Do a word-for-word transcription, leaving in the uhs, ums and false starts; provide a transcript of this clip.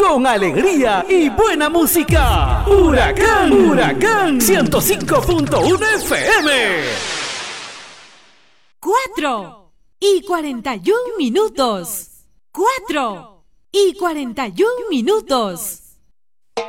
con alegría y buena música. Huracán, Huracán ciento cinco punto uno F M. Cuatro y cuarenta y un minutos. Cuatro y cuarenta y un minutos.